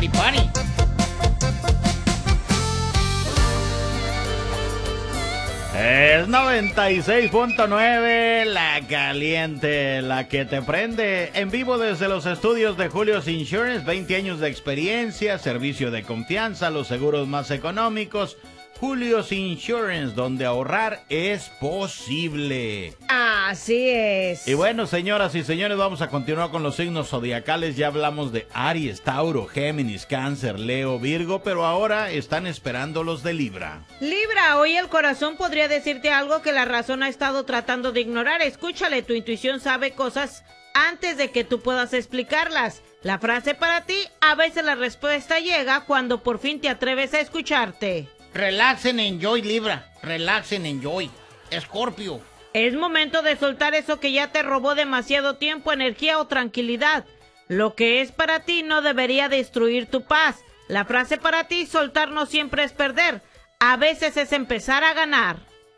Paripari. Es 96.9, la caliente, la que te prende. En vivo desde los estudios de Julio's Insurance, 20 años de experiencia, servicio de confianza, los seguros más económicos. Julio's Insurance, donde ahorrar es posible. Así es. Y bueno, señoras y señores, vamos a continuar con los signos zodiacales. Ya hablamos de Aries, Tauro, Géminis, Cáncer, Leo, Virgo, pero ahora están esperando los de Libra. Libra, hoy el corazón podría decirte algo que la razón ha estado tratando de ignorar. Escúchale, tu intuición sabe cosas antes de que tú puedas explicarlas. La frase para ti, a veces la respuesta llega cuando por fin te atreves a escucharte. Relaxen, enjoy, Libra. Relaxen, enjoy. Escorpio. Es momento de soltar eso que ya te robó demasiado tiempo, energía o tranquilidad. Lo que es para ti no debería destruir tu paz. La frase para ti, soltar no siempre es perder. A veces es empezar a ganar.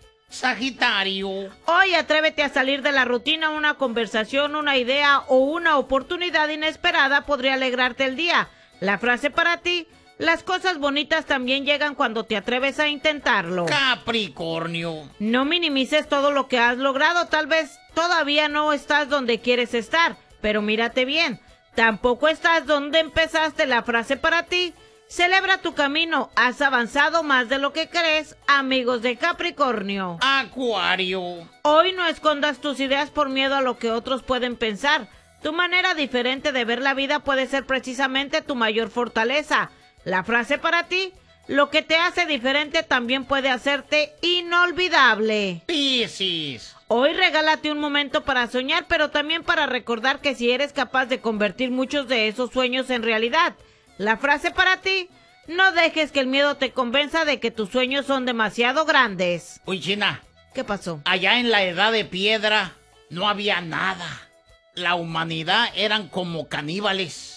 Sagitario. Hoy atrévete a salir de la rutina. Una conversación, una idea o una oportunidad inesperada podría alegrarte el día. La frase para ti, las cosas bonitas también llegan cuando te atreves a intentarlo. Capricornio. No minimices todo lo que has logrado. Tal vez todavía no estás donde quieres estar, pero mírate bien. Tampoco estás donde empezaste. La frase para ti, celebra tu camino. Has avanzado más de lo que crees, amigos de Capricornio. Acuario. Hoy no escondas tus ideas por miedo a lo que otros pueden pensar. Tu manera diferente de ver la vida puede ser precisamente tu mayor fortaleza. La frase para ti, lo que te hace diferente también puede hacerte inolvidable. Piscis. Hoy regálate un momento para soñar, pero también para recordar que si eres capaz de convertir muchos de esos sueños en realidad. La frase para ti, no dejes que el miedo te convenza de que tus sueños son demasiado grandes. Uy, China. ¿Qué pasó? Allá en la edad de piedra no había nada. La humanidad eran como caníbales.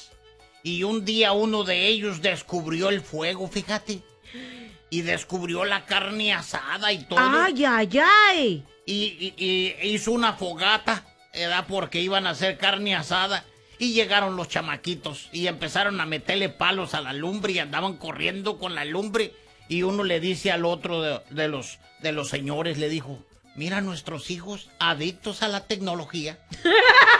Y un día uno de ellos descubrió el fuego, fíjate. Y descubrió la carne asada y todo. ¡Ay, ay, ay! Y hizo una fogata, era porque iban a hacer carne asada. Y llegaron los chamaquitos y empezaron a meterle palos a la lumbre y andaban corriendo con la lumbre. Y uno le dice al otro de los señores, le dijo, mira, nuestros hijos adictos a la tecnología.